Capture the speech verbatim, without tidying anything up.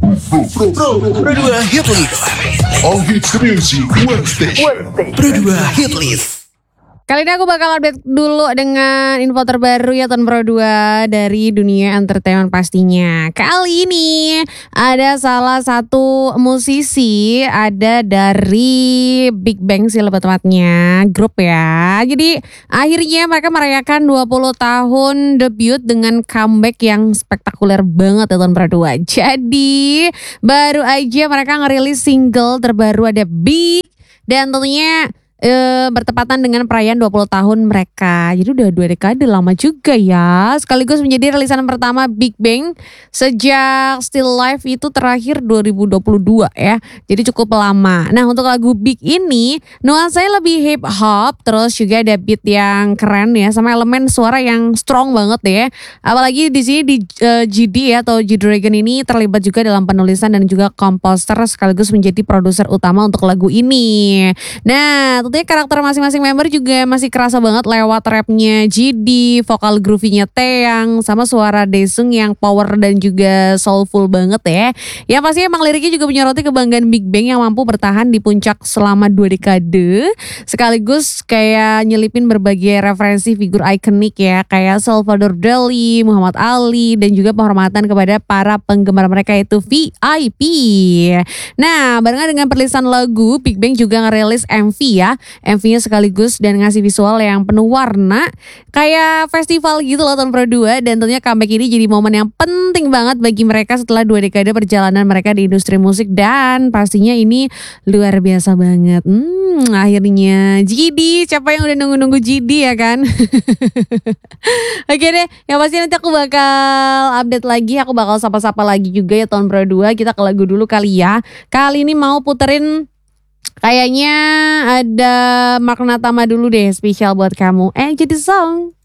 Pro, Pro, Pro dua Hit List. All hits music, one station. Pro dua Hit List. Kali ini aku bakal update dulu dengan info terbaru ya tahun Pro dua dari dunia entertainment pastinya. Kali ini ada salah satu musisi, ada dari Big Bang sih lebih tepatnya, grup ya. Jadi akhirnya mereka merayakan dua puluh tahun debut dengan comeback yang spektakuler banget ya tahun Pro dua. Jadi baru aja mereka ngerilis single terbaru ada Big, dan tentunya E, bertepatan dengan perayaan dua puluh tahun mereka. Jadi udah dua dekade, lama juga ya. Sekaligus menjadi rilisan pertama Big Bang sejak Still Life itu terakhir dua ribu dua puluh dua ya. Jadi cukup lama. Nah, untuk lagu Big ini nuansanya lebih hip hop, terus juga ada beat yang keren ya, sama elemen suara yang strong banget ya. Apalagi di sini di uh, G D ya atau G-Dragon ini terlibat juga dalam penulisan dan juga komposer sekaligus menjadi produser utama untuk lagu ini. Nah, tentunya karakter masing-masing member juga masih kerasa banget lewat rapnya G D, vokal groovy-nya Taeyang, sama suara Daesung yang power dan juga soulful banget ya. Yang pasti emang liriknya juga menyoroti kebanggaan Big Bang yang mampu bertahan di puncak selama dua dekade, sekaligus kayak nyelipin berbagai referensi figur ikonik ya, kayak Salvador Dali, Muhammad Ali, dan juga penghormatan kepada para penggemar mereka yaitu V I P. Nah, barengan dengan perilisan lagu, Big Bang juga ngerilis M V ya. M V-nya sekaligus dan ngasih visual yang penuh warna kayak festival gitu loh tahun Pro dua, dan tentunya comeback ini jadi momen yang penting banget bagi mereka setelah dua dekade perjalanan mereka di industri musik, dan pastinya ini luar biasa banget. Hmm, akhirnya G D, siapa yang udah nunggu-nunggu G D ya kan? Oke deh, yang pasti nanti aku bakal update lagi, aku bakal sapa-sapa lagi juga ya tahun Pro dua. Kita ke lagu dulu kali ya. Kali ini mau puterin kayaknya ada Mark Natama dulu deh, spesial buat kamu. Eh, jadi song.